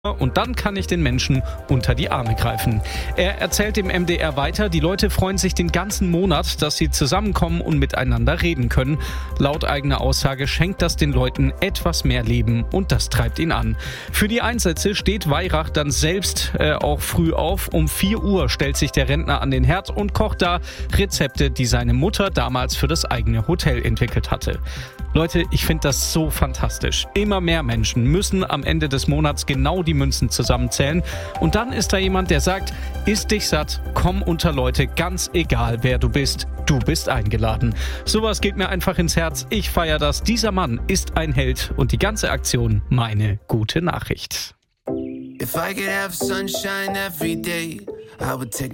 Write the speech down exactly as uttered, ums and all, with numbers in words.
Und dann kann ich den Menschen unter die Arme greifen. Er erzählt dem M D R weiter, die Leute freuen sich den ganzen Monat, dass sie zusammenkommen und miteinander reden können. Laut eigener Aussage schenkt das den Leuten etwas mehr Leben und das treibt ihn an. Für die Einsätze steht Weirach dann selbst äh, auch früh auf. Um vier Uhr stellt sich der Rentner an den Herd und kocht da Rezepte, die seine Mutter damals für das eigene Hotel entwickelt hatte. Leute, ich finde das so fantastisch. Immer mehr Menschen müssen am Ende des Monats genau die Münzen zusammenzählen. Und dann ist da jemand, der sagt, iss dich satt, komm unter Leute, ganz egal wer du bist, du bist eingeladen. Sowas geht mir einfach ins Herz. Ich feiere das. Dieser Mann ist ein Held und die ganze Aktion meine gute Nachricht. If I could have sunshine every day, I would take